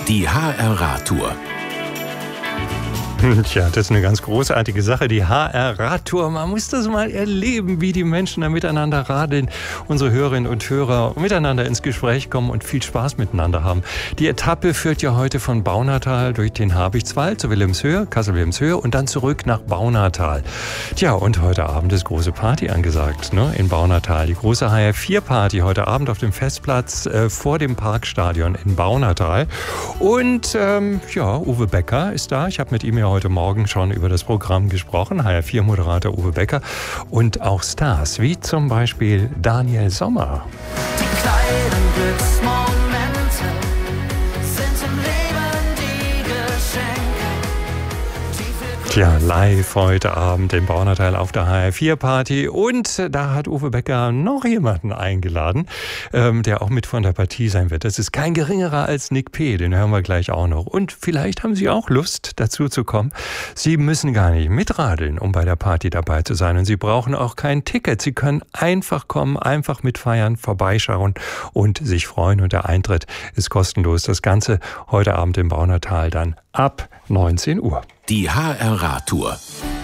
Die HR-Radtour. Tja, das ist eine ganz großartige Sache, die HR-Radtour. Man muss das mal erleben, wie die Menschen da miteinander radeln, unsere Hörerinnen und Hörer miteinander ins Gespräch kommen und viel Spaß miteinander haben. Die Etappe führt ja heute von Baunatal durch den Habichtswald zu Wilhelmshöhe, Kassel-Wilhelmshöhe und dann zurück nach Baunatal. Tja, und heute Abend ist große Party angesagt, ne, in Baunatal. Die große HR4-Party heute Abend auf dem Festplatz vor dem Parkstadion in Baunatal. Und Uwe Becker ist da. Ich habe mit ihm ja heute Morgen schon über das Programm gesprochen. HR4-Moderator Uwe Becker und auch Stars, wie zum Beispiel Daniel Sommer. Die kleinen Glücksmomente sind im Leben die Geschenke. Tja, live heute Abend in Baunatal auf der HR4-Party. Und da hat Uwe Becker noch jemanden eingeladen, der auch mit von der Partie sein wird. Das ist kein geringerer als Nick P., den hören wir gleich auch noch. Und vielleicht haben Sie auch Lust, dazu zu kommen. Sie müssen gar nicht mitradeln, um bei der Party dabei zu sein. Und Sie brauchen auch kein Ticket. Sie können einfach kommen, einfach mitfeiern, vorbeischauen und sich freuen. Und der Eintritt ist kostenlos. Das Ganze heute Abend in Baunatal dann ab 19 Uhr. Die HR-Radtour.